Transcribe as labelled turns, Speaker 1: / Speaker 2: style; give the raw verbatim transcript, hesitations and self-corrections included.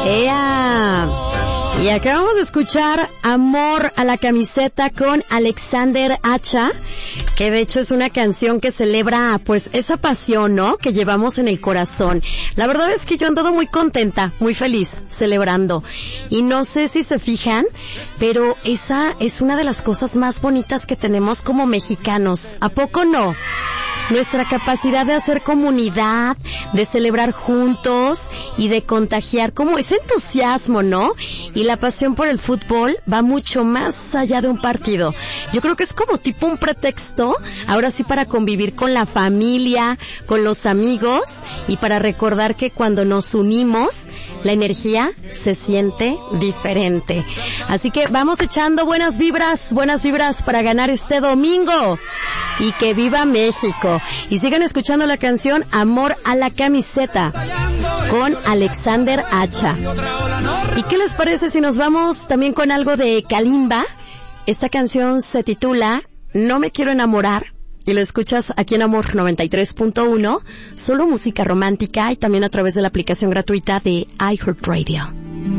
Speaker 1: ¡Ea! Y acabamos de escuchar Amor a la Camiseta con Alexander Hacha, que de hecho es una canción que celebra pues esa pasión, ¿no?, que llevamos en el corazón. La verdad es que yo he andado muy contenta, muy feliz, celebrando. Y no sé si se fijan, pero esa es una de las cosas más bonitas que tenemos como mexicanos. ¿A poco no? Nuestra capacidad de hacer comunidad, de celebrar juntos y de contagiar como ese entusiasmo, ¿no? Y la pasión por el fútbol va mucho más allá de un partido. Yo creo que es como tipo un pretexto, ahora sí, para convivir con la familia, con los amigos y para recordar que cuando nos unimos, la energía se siente diferente. Así que vamos echando buenas vibras, buenas vibras para ganar este domingo. Y que viva México. Y sigan escuchando la canción Amor a la Camiseta con Alexander Hacha. ¿Y qué les parece si nos vamos también con algo de Kalimba? Esta canción se titula No me quiero enamorar. Y lo escuchas aquí en Amor noventa y tres punto uno, solo música romántica y también a través de la aplicación gratuita de iHeartRadio.